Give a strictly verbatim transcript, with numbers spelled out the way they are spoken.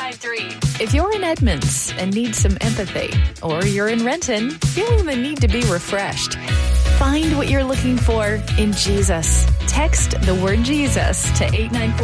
five three. If you're in Edmonds and need some empathy, or you're in Renton feeling the need to be refreshed, find what you're looking for in Jesus. Text the word Jesus to eight nine four.